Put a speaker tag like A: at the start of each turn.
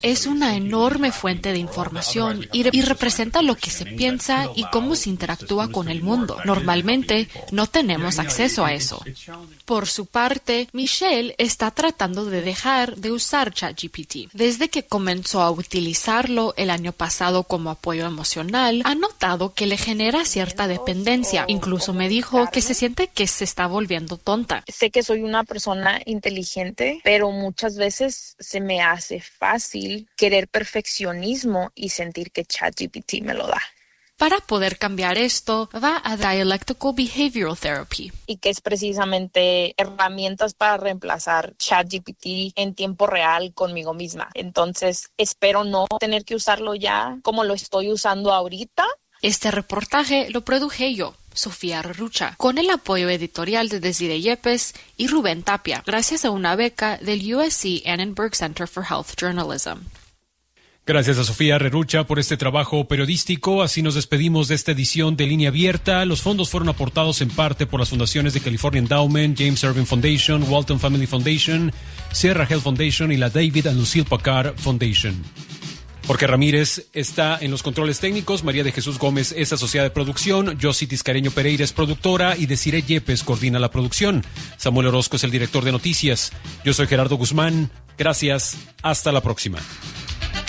A: Es una enorme fuente de información y representa lo que se piensa y cómo se interactúa con el mundo. Normalmente no tenemos acceso a eso. Por su parte, Michelle está tratando de dejar de usar ChatGPT. Desde que comenzó a utilizarlo el año pasado como apoyo emocional, ha notado que le genera cierta dependencia. Incluso me dijo que se siente que se está volviendo tonta.
B: Sé que soy una persona inteligente, pero muchas veces se me hace fácil querer perfeccionismo y sentir que ChatGPT me lo da.
A: Para poder cambiar esto, va a Dialectical Behavioral Therapy.
B: Y que es precisamente herramientas para reemplazar ChatGPT en tiempo real conmigo misma. Entonces, espero no tener que usarlo ya como lo estoy usando ahorita.
A: Este reportaje lo produje yo, Sofía Rerucha, con el apoyo editorial de Desiree Yepes y Rubén Tapia, gracias a una beca del USC Annenberg Center for Health Journalism.
C: Gracias a Sofía Rerucha por este trabajo periodístico. Así nos despedimos de esta edición de Línea Abierta. Los fondos fueron aportados en parte por las fundaciones de California Endowment, James Irving Foundation, Walton Family Foundation, Sierra Health Foundation y la David and Lucille Packard Foundation. Jorge Ramírez está en los controles técnicos, María de Jesús Gómez es asociada de producción, Josie Tiscareño Pereira es productora y Desiree Yepes coordina la producción. Samuel Orozco es el director de noticias. Yo soy Gerardo Guzmán. Gracias. Hasta la próxima.